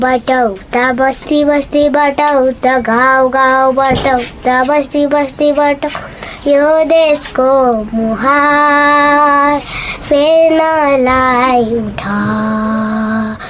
बटौता बस्ती बस्ती बटौता गाउँ गाउँ बटौता बस्ती बस्ती बटौता यो देशको मुहार फेर्नलाई उठ